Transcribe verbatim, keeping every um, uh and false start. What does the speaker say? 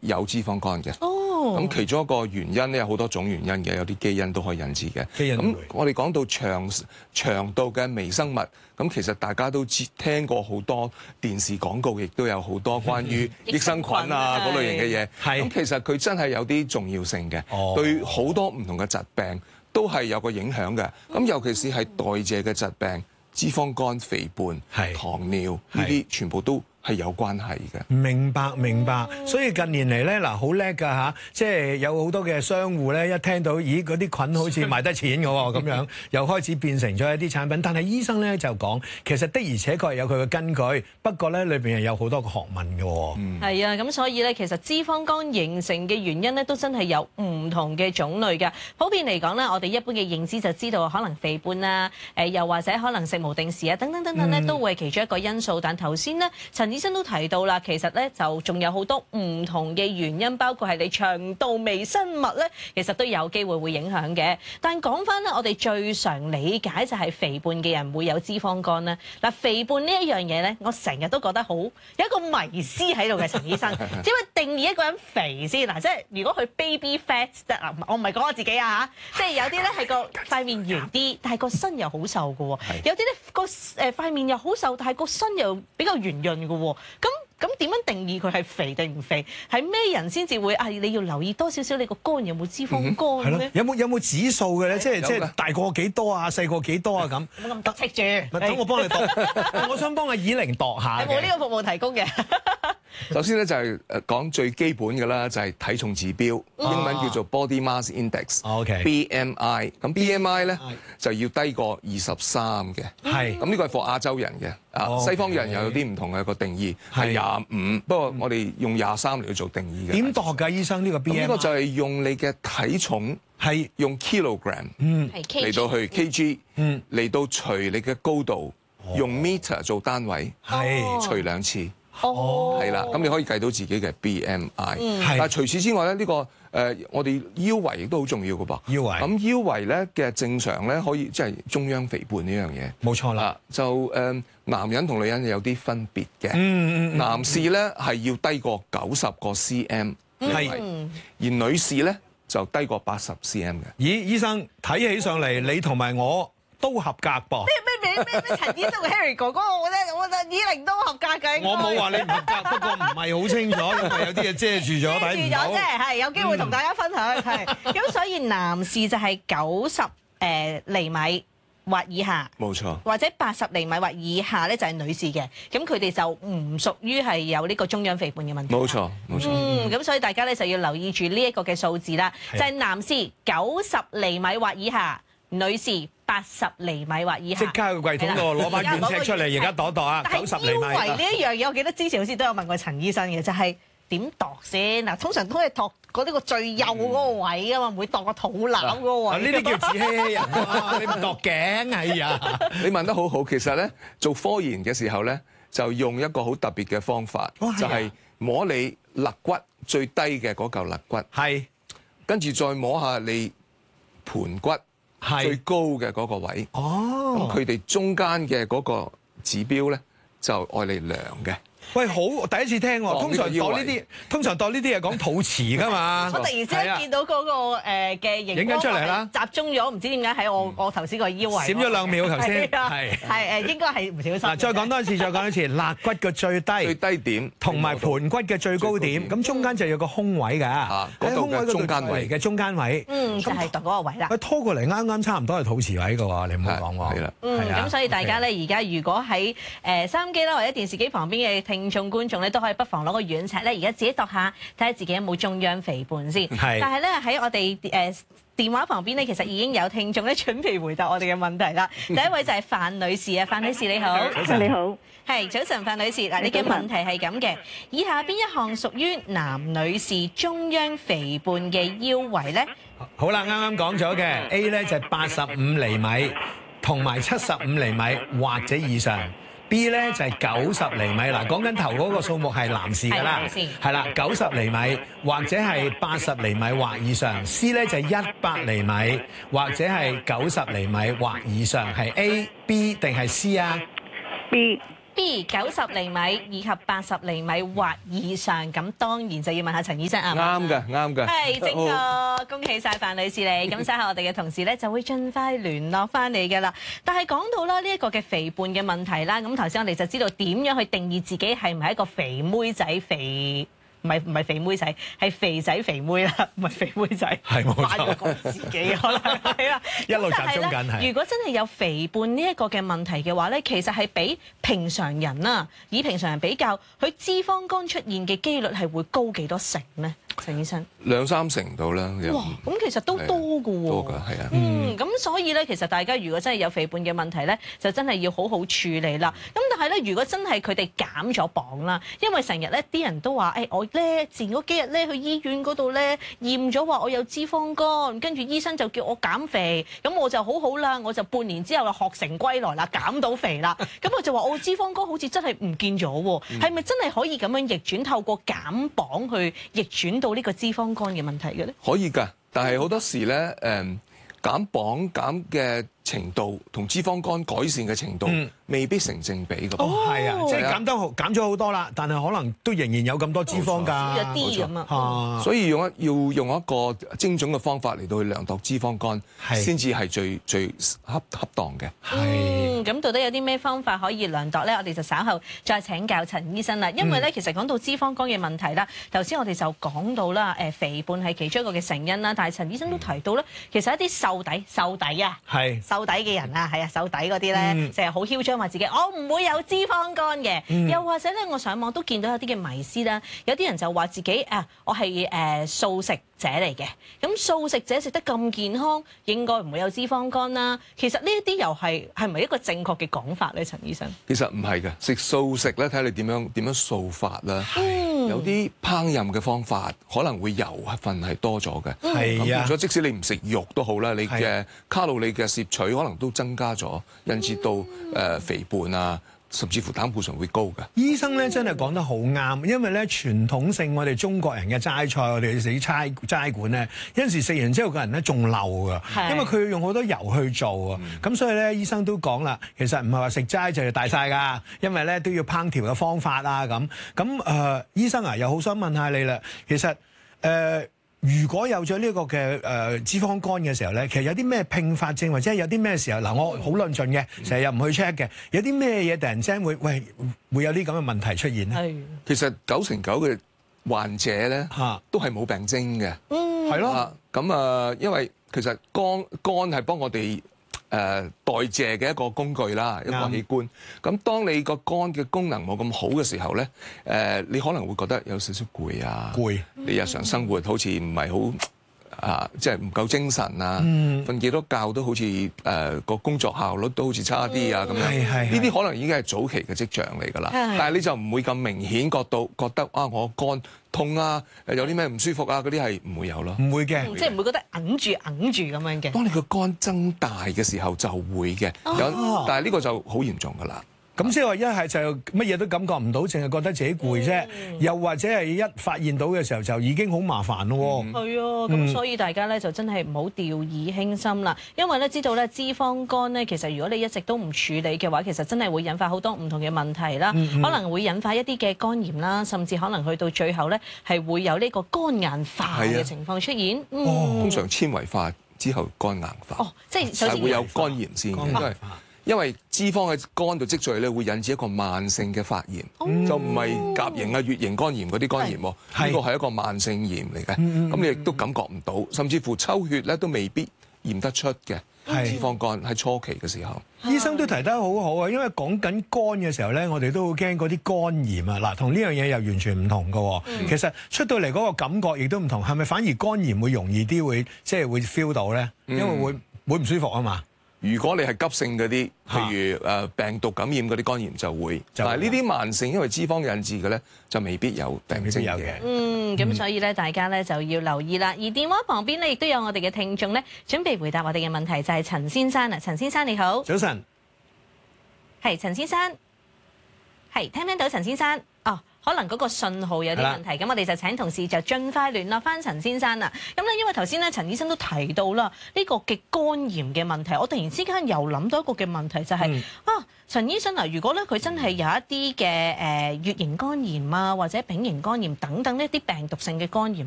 有脂肪肝嘅。 哦。 咁其中一個原因咧有好多種原因嘅，有啲基因都可以引致嘅。 基因咁我哋講到腸腸道嘅微生物，咁其實大家都知聽過好多電視廣告，亦都有好多關於益生菌啊嗰類型嘅嘢。係。咁其實佢真係有啲重要性嘅， 哦、 對好多唔同嘅疾病都係有個影響嘅。咁尤其是係代謝嘅疾病，脂肪肝、肥胖、糖尿呢啲，全部都係有關係嘅。 明白明白，所以近年嚟咧嗱，好叻㗎嚇，即係有好多嘅商戶咧，一聽到咦嗰啲菌好似賣得錢嘅喎，咁樣又開始變成咗一啲產品。但係醫生咧就講，其實的而且確係有佢嘅根據，不過咧裏邊係有好多個學問嘅喎。 嗯，係啊，咁所以咧，其實脂肪肝形成嘅原因咧，都真係有唔同嘅種類嘅。普遍嚟講咧，我哋一般嘅認知就知道可能肥胖啊，誒又或者可能食無定時啊，等等等等咧，都會係其中一個因素。但頭先咧，陳醫生都提到啦，其實咧就仲有好多唔同嘅原因，包括係你腸道微生物咧，其實都有機會會影響嘅。但講翻咧，我哋最常理解就係肥胖嘅人會有脂肪肝咧。嗱，肥胖呢一樣嘢咧，我成日都覺得好有一個迷思喺度嘅，陳醫生。只會定義一個人肥先嗱，即係如果佢 baby fat 得啊，我唔係講我自己啊嚇，即係有啲咧係個塊面圓啲，但係個身又好瘦嘅喎；有啲咧個誒塊面又好瘦，但係個身又比較圓潤嘅喎。咁咁點樣定義佢係肥定唔肥？係咩人先至會啊？你要留意多少少你個肝有冇脂肪肝咧？ 有冇有冇指數嘅咧？即係即係大過幾多啊？細過幾多啊？咁冇咁得戚住。 等我幫你度，我想幫阿以玲度下。 有冇呢個服務提供嘅？ 首先咧就係誒講最基本嘅啦，就係體重指標，英文叫做 Body Mass Index，B M I。咁 B M I 咧就要低過二十三嘅。係。咁呢個係 for 亞洲人嘅。啊，西方人又有啲唔同嘅個定義，係廿五。不過我哋用廿三嚟去做定義嘅。點度㗎，醫生呢個 B M I？呢個就係用你嘅體重係用 kilogram 嚟到去 kg 嚟到除你嘅高度，用 meter 做單位，係除兩次。哦，係啦，咁你可以計到自己嘅 B M I。嗯，但係除此之外咧，呢、呢個誒、呃、我哋腰圍亦都好重要嘅噃。腰圍咁腰圍咧嘅正常咧，可以即係中央肥胖呢樣嘢。冇錯啦。就誒、呃，男人同女人有啲分別嘅。嗯嗯。男士咧係要低過九十個 cm， 係、嗯，而女士咧就低過八十 cm 嘅。咦，醫生睇起上嚟，你同埋我都合格噃。 咩咩咩陳醫生同 Harry 哥哥，我覺得我覺得以玲都合格嘅。 我冇話你唔合格，不過唔係好清楚，因為有啲嘢遮住咗，睇唔到。遮住咗啫，係有機會同大家分享。係咁，所以男士就係九十誒厘米或以下，冇錯，或者八十厘米或以下咧就係女士嘅。咁佢哋就唔屬於係有呢個中央肥胖嘅問題。冇錯，冇錯。嗯，咁所以大家咧就要留意住呢一個嘅數字啦，就係男士九十厘米或以下，女士八十厘米或以下。即刻去櫃桶度攞把軟尺出嚟，而家度度啊！九十厘米。腰圍呢一樣嘢，我記得之前好似都有問過陳醫生嘅，就係點度先嗱？通常都係度嗰啲個最幼嗰個位啊嘛，唔會度個肚腩嗰個位。呢啲叫自欺欺人啊！你唔度頸係啊？你問得好好，其實咧做科研嘅時候咧，就用一個好特別嘅方法，就係摸你肋骨最低嘅嗰嚿肋骨，係跟住再摸下你盤骨最高嘅嗰個位，哦，咁佢哋中間嘅嗰個指標咧就愛嚟量嘅。喂，好第一次聽喎，通常度呢啲，通常度呢啲係講肚臍噶嘛。我突然之間見到嗰個誒嘅影光出嚟啦，集中咗，唔知點解喺我我頭先個腰圍閃咗兩秒頭先，係係誒應該係唔小心。嗱，再講多一次，再講一次，肋骨嘅最低最低點，同埋盤骨嘅最高點，咁中間就有個空位㗎，喺空位嗰度中間位嘅中間位，嗯，就係度嗰個位啦。佢拖過嚟啱啱差唔多係肚臍位㗎喎，你唔好講喎。係啦，嗯，咁所以大家咧而家如果喺誒收音機啦或者電視機旁邊嘅聽聽眾觀眾咧都可以不妨攞個軟尺咧，而家自己度下，睇下自己有冇中央肥胖先。係。但係咧喺我哋誒、呃、電話旁邊咧，其實已經有聽眾咧準備回答我哋嘅問題啦。第一位就係范女士啊，范女士你好。早晨你好。係早晨，范女士嗱，你嘅問題係咁嘅，以下邊一項屬於男女士中央肥胖嘅腰圍咧？好啦，啱啱講咗嘅 A 咧就係八十五厘米，同埋七十五厘米或者以上。B 咧就係九十厘米，嗱講緊頭嗰個數目係男士㗎啦，係啦，九十厘米或者係八十厘米或以上。C 咧就係一百厘米或者係九十厘米或以上，係 A、B 定係 C 啊 ？B。B B 九十厘米以及八十厘米或以上，咁當然就要問下陳醫生啊。 啱嘅，啱嘅。 係正確，恭喜晒范女士你。咁稍後我哋嘅同事咧就會盡快聯絡翻你㗎啦。但係講到啦呢一個嘅肥胖嘅問題啦，咁頭先我哋就知道點樣去定義自己係唔係一個肥妹仔肥。唔係唔係肥妹仔，係肥仔肥妹啦，唔係肥妹仔， 係冇錯， 講自己可能係啦， 一路集中緊係。 如果真係有肥胖呢一個嘅問題嘅話咧，其實係比平常人啊，以平常人比較，佢脂肪肝出現嘅機率係會高幾多成咧？陳醫生， 兩三成度啦。 哇，咁其實都多㗎喎。 多㗎，係啊。 嗯，咁所以咧，其實大家如果真係有肥胖嘅問題咧，就真係要好好處理啦。咁但係咧，如果真係佢哋減咗磅啦，因為成日咧啲人都話，誒我咧前嗰幾日咧去醫院嗰度咧驗咗話我有脂肪肝，跟住醫生就叫我減肥，咁我就好好啦，我就半年之後就學成歸來啦，減到肥啦。咁我就話我脂肪肝好似真係唔見咗喎，係咪真係可以咁樣逆轉，透過減磅去逆轉到呢個脂肪肝嘅問題嘅咧？ 可以㗎，但係好多時咧，誒、嗯、減磅減嘅程度同脂肪肝改善嘅程度、嗯、未必成正比㗎。 哦，係啊，即係啊減得好減咗好多啦，但係可能都仍然有咁多脂肪㗎， 少咗啲咁啊。 所以用一要用一個精準嘅方法嚟到去量度脂肪肝，先至係最最恰恰當嘅。 嗯，咁到底有啲咩方法可以量度咧？我哋就稍後再請教陳醫生啦。因為咧，其實講到脂肪肝嘅問題啦，頭先我哋就講到啦，誒肥胖係其中一個嘅成因啦。但係陳醫生都提到咧，其實一啲瘦底瘦底啊，係瘦底嘅人啊，係啊，瘦底嗰啲咧，成日好囂張話自己我唔會有脂肪肝嘅，嗯、又或者咧，我上網都見到有啲嘅迷思啦，有啲人就話自己啊，我係誒素食者嚟嘅，咁素食者食得咁健康，應該唔會有脂肪肝啦。其實呢一啲又係係咪一個正確嘅講法咧，陳醫生？ 其實唔係嘅，食素食咧，睇下你點樣點樣素法啦。 嗯、 有啲烹飪嘅方法可能會油分係多咗嘅。 係啊， 咁變咗即使你唔食肉都好啦，你嘅卡路里嘅攝取可能都增加咗，引致到誒、呃、肥胖啊。甚至乎膽固醇會高㗎。 醫生咧真係講得好啱，因為咧傳統性我哋中國人嘅齋菜，我哋食啲齋齋館咧，有陣時食完之後個人咧仲漏㗎，因為佢要用好多油去做啊。咁、嗯、所以咧醫生都講啦，其實唔係話食齋就係大晒㗎，因為咧都要烹調嘅方法啊咁。咁誒、呃，醫生啊，又好想問下你啦，其實誒。呃如果有咗呢個嘅誒脂肪肝嘅時候咧，其實有啲咩併發症或者係有啲咩時候嗱，我好論盡嘅，成日又唔去 check 嘅，有啲咩嘢突然之間會喂會有啲咁嘅問題出現咧？係其實九成九嘅患者咧嚇都係冇病徵嘅， 嗯， 係咯。 咁啊，因為其實肝肝係幫我哋誒、呃、代謝嘅一個工具啦，一個器官。咁當你個肝嘅功能冇咁好嘅時候咧，誒、呃、你可能會覺得有少少攰啊，攰。你日常生活好似唔係好啊，即係唔夠精神啊，瞓幾多覺都好似誒個工作效率都好似差啲啊咁樣。係係。呢啲可能已經係早期嘅跡象嚟㗎啦。但係你就唔會咁明顯覺到覺得啊，我肝痛啊，有啲咩唔舒服啊，嗰啲係唔會有咯。唔會嘅， 即係唔會覺得揞住揞住咁樣嘅。 當你個肝增大嘅時候就會嘅，有，但係呢個就好嚴重㗎啦。 咁即係話一係就乜嘢都感覺唔到，淨係覺得自己攰啫。嗯、又或者係一發現到嘅時候就已經好麻煩咯。 係啊，咁、嗯、所以大家咧就真係唔好掉以輕心啦。因為咧知道咧脂肪肝咧，其實如果你一直都唔處理嘅話，其實真係會引發好多唔同嘅問題啦。嗯嗯、可能會引發一啲嘅肝炎啦，甚至可能去到最後咧係會有呢個肝硬化嘅情況出現。嗯、 通常纖維化之後肝硬化。 哦，即係首先會有肝炎先嘅。因為脂肪喺肝度積聚咧，會引致一個慢性嘅發炎，哦、就唔係甲型啊、乙型肝炎嗰啲肝炎喎。呢個係一個慢性炎嚟嘅，咁、嗯、你亦都感覺唔到，甚至乎抽血咧都未必驗得出嘅。脂肪肝喺初期嘅時候， 醫生都提得好好啊。因為講緊肝嘅時候咧，我哋都好驚嗰啲肝炎啊。嗱，同呢樣嘢又完全唔同㗎。嗯、其實出到嚟嗰個感覺亦都唔同，係咪反而肝炎會容易啲會即係會 feel 到咧？因為會、嗯、會唔舒服啊嘛。如果你係急性嗰啲，譬如誒病毒感染嗰啲肝炎就會，就會但係呢啲慢性因為脂肪引致嘅咧，就未必有病徵嘅。 嗯，咁所以咧，大家咧就要留意啦。而電話旁邊咧，亦都有我哋嘅聽眾咧，準備回答我哋嘅問題，就係陳先生啊。陳先生你好， 早晨， 係陳先生，係聽唔聽到陳先生？哦。 可能嗰個信號有啲問題。咁我哋就請同事就盡快聯絡翻陳先生啦。咁咧，因為頭先咧陳醫生都提到啦，呢個嘅肝炎嘅問題，我突然之間又諗到一個嘅問題就係、是嗯、啊，陳醫生啊，如果咧佢真係有一啲嘅誒乙型肝炎啊，或者丙型肝炎等等呢啲病毒性嘅肝炎。